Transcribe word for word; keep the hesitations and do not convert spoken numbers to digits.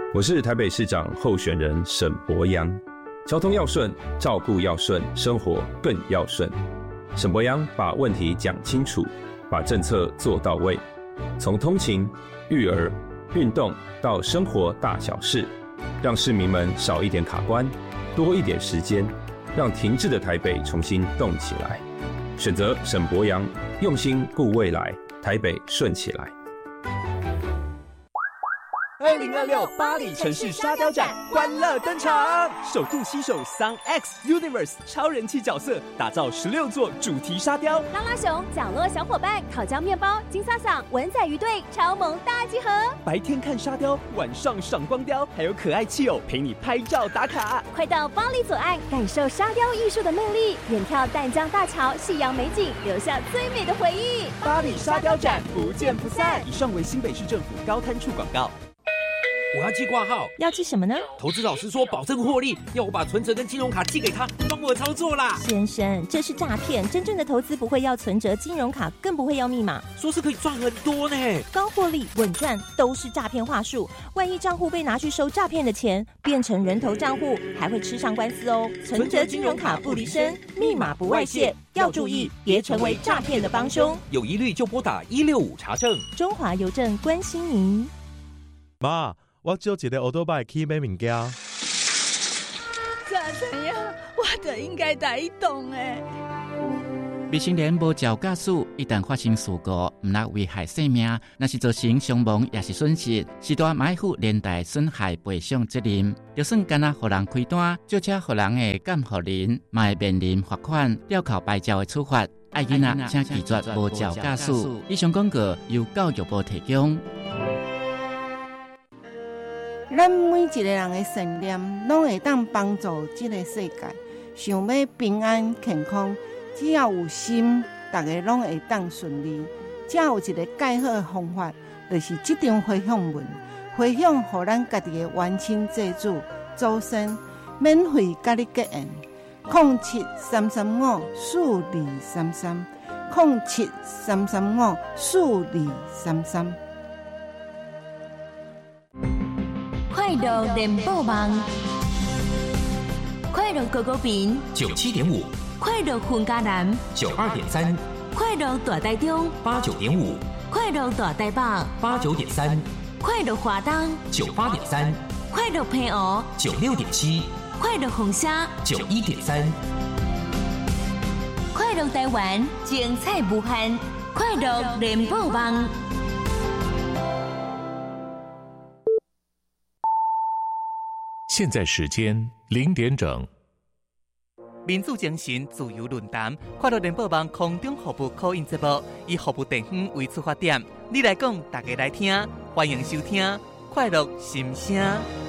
我是台北市长候选人沈伯洋。交通要顺，照顾要顺，生活更要顺。沈伯洋把问题讲清楚，把政策做到位，从通勤、育儿、运动到生活大小事，让市民们少一点卡关，多一点时间，让停滞的台北重新动起来。选择沈伯洋，用心顾未来，台北顺起来。 二零二六巴黎城市沙雕展欢乐登场，首度携手 Sun X Universe 超人气角色，打造十六座主题沙雕。 拉拉熊、角落小伙伴、烤焦面包、金萨桑、文仔鱼队超萌大集合。 白天看沙雕，晚上赏光雕，还有可爱气友陪你拍照打卡。 快到巴黎左岸感受沙雕艺术的魅力，远眺淡江大桥、夕阳美景，留下最美的回忆。 巴黎沙雕展不见不散。以上为新北市政府高滩处广告。 我要寄挂号， 要寄什么呢？ 投资老师说保证获利，要我把存折跟金融卡寄给他，帮我操作啦。 先生，这是诈骗，真正的投资不会要存折、金融卡，更不会要密码。 说是可以赚很多呢， 高获利、稳赚都是诈骗话术。万一账户被拿去收诈骗的钱，变成人头账户，还会吃上官司哦。存折、金融卡不离身，密码不外泄，要注意，别成为诈骗的帮凶。 有疑虑就拨打一六五查证。 中华邮政关心您。 妈，我借一个欧多拜去买物件。 咋怎样？我就应该带伊动诶。 未成年无照驾驶，一旦发生事故，唔但危害生命，若是造成伤亡也是损失，是大买负连带损害赔偿责任。就算干那互人开单，借车互人的监护人，嘛会面临罚款、吊扣牌照的处罚。爱囡仔请拒绝无照驾驶。以上广告由教育部提供。 咱每一个人的善念，拢会当帮助这个世界。想要平安健康，只要有心，大家拢会当顺利。只有一个介好的方法，就是这张回向文，回向予咱家己的冤亲债主、祖先，免费甲你结缘。零七三三五四二三三，零七三三五四二三三。 快乐联播网，快乐狗狗饼九七点五， 快乐混家男九二点三， 快乐大台中八九点五， 快乐大台北八九点三， 快乐华东九八点三， 快乐平湖九六点七， 快乐红沙九一点三， 快乐台湾精彩无限，快乐联播网。 现在时间零点整。 民主精神自由论坛，快乐联播网空中服务call in节目，以服务地方为出发点，你来讲，大家来听，欢迎收听快乐心声。